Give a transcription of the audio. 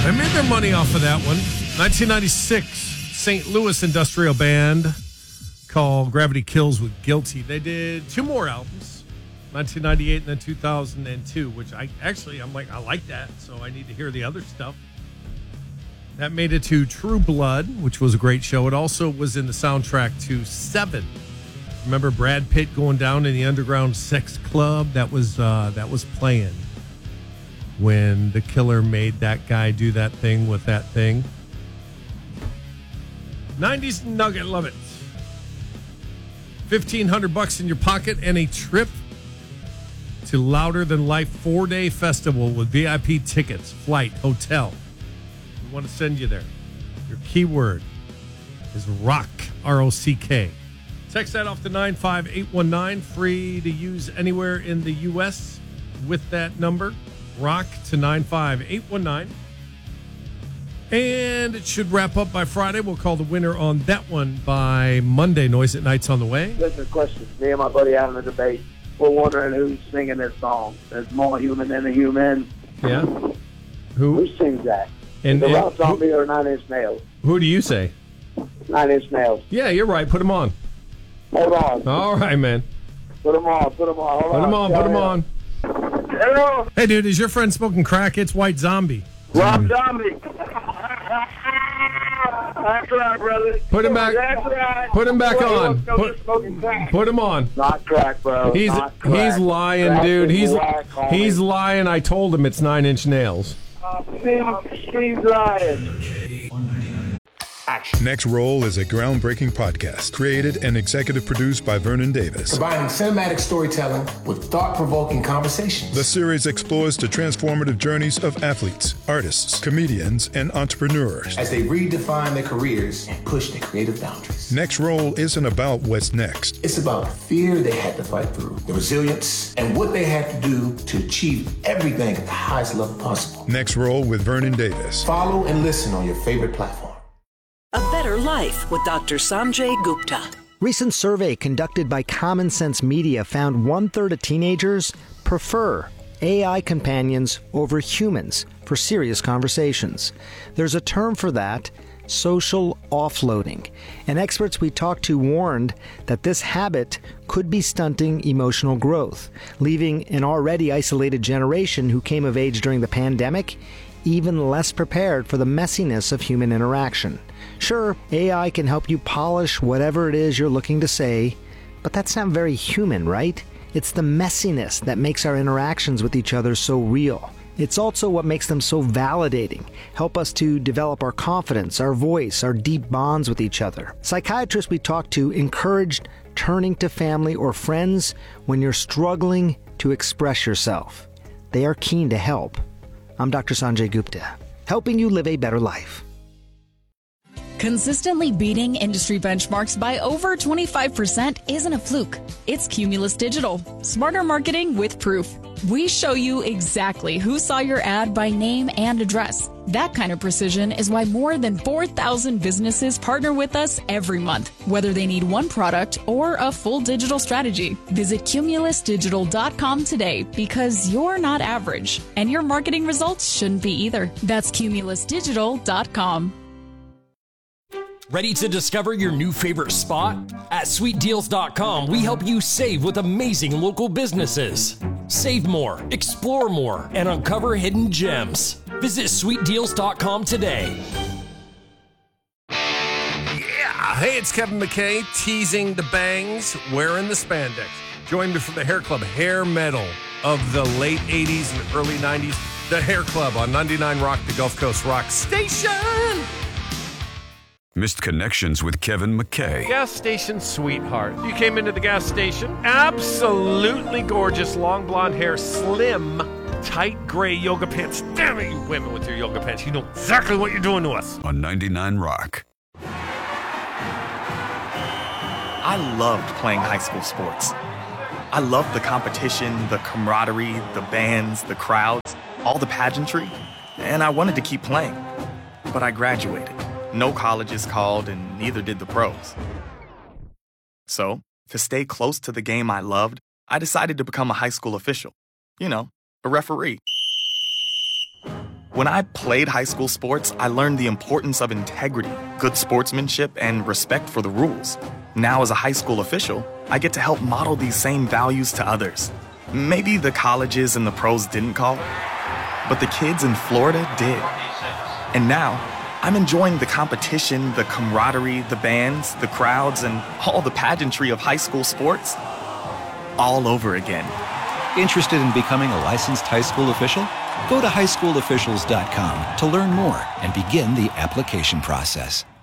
They made their money off of that one. 1996, St. Louis industrial band called Gravity Kills with Guilty. They did 2 more albums, 1998 and then 2002, which I'm like, I like that, so I need to hear the other stuff. That made it to True Blood, which was a great show. It also was in the soundtrack to Seven. Remember Brad Pitt going down in the underground sex club? That was playing when the killer made that guy do that thing with that thing. 90s Nugget, love it. $1,500 in your pocket and a trip to Louder Than Life 4-day festival with VIP tickets, flight, hotel. We want to send you there. Your keyword is ROCK, R-O-C-K. Text that off to 95819, free to use anywhere in the U.S. with that number. ROCK to 95819. And it should wrap up by Friday. We'll call the winner on that one by Monday. Noise at Night's on the way. Listen, question. Me and my buddy having a debate. We're wondering who's singing this song. There's more human than a human. Yeah. Who sings that? And Rob Zombie or Nine Inch Nails? Who do you say? Nine Inch Nails. Yeah, you're right. Put them on. Hold on. All right, man. Put them on. Hold on. Put them on. Hello. Hey, dude, is your friend smoking crack? It's White Zombie. Rob Zombie. That's right, brother. Put him back. That's right. Put him back on. Put him on. Not crack, bro. He's lying, crack dude. He's black, lying. I told him it's 9 Inch Nails. He's lying. Next Roll is a groundbreaking podcast created and executive produced by Vernon Davis. Combining cinematic storytelling with thought-provoking conversations. The series explores the transformative journeys of athletes, artists, comedians, and entrepreneurs as they redefine their careers and push their creative boundaries. Next Roll isn't about what's next. It's about the fear they had to fight through, the resilience, and what they had to do to achieve everything at the highest level possible. Next Roll with Vernon Davis. Follow and listen on your favorite platform. A Better Life with Dr. Sanjay Gupta. Recent survey conducted by Common Sense Media found 1/3 of teenagers prefer AI companions over humans for serious conversations. There's a term for that, social offloading. And experts we talked to warned that this habit could be stunting emotional growth, leaving an already isolated generation who came of age during the pandemic even less prepared for the messiness of human interaction. Sure, AI can help you polish whatever it is you're looking to say, but that's not very human, right? It's the messiness that makes our interactions with each other so real. It's also what makes them so validating, help us to develop our confidence, our voice, our deep bonds with each other. Psychiatrists we talked to encouraged turning to family or friends when you're struggling to express yourself. They are keen to help. I'm Dr. Sanjay Gupta, helping you live a better life. Consistently beating industry benchmarks by over 25% isn't a fluke. It's Cumulus Digital. Smarter marketing with proof. We show you exactly who saw your ad by name and address. That kind of precision is why more than 4,000 businesses partner with us every month, whether they need one product or a full digital strategy. Visit cumulusdigital.com today because you're not average, and your marketing results shouldn't be either. That's cumulusdigital.com. Ready to discover your new favorite spot? At sweetdeals.com, we help you save with amazing local businesses. Save more, explore more, and uncover hidden gems. Visit sweetdeals.com today. Yeah! Hey, it's Kevin McKay, teasing the bangs, wearing the spandex. Join me for the Hair Club hair metal of the late 80s and early 90s. The Hair Club on 99 Rock, the Gulf Coast Rock Station. Missed Connections with Kevin McKay. Gas station sweetheart. You came into the gas station, absolutely gorgeous, long blonde hair, slim, tight gray yoga pants. Damn it, you women with your yoga pants. You know exactly what you're doing to us. On 99 Rock. I loved playing high school sports. I loved the competition, the camaraderie, the bands, the crowds, all the pageantry, and I wanted to keep playing. But I graduated. No colleges called, and neither did the pros. So, to stay close to the game I loved, I decided to become a high school official. You know, a referee. When I played high school sports, I learned the importance of integrity, good sportsmanship, and respect for the rules. Now, as a high school official, I get to help model these same values to others. Maybe the colleges and the pros didn't call, but the kids in Florida did. And now, I'm enjoying the competition, the camaraderie, the bands, the crowds, and all the pageantry of high school sports all over again. Interested in becoming a licensed high school official? Go to highschoolofficials.com to learn more and begin the application process.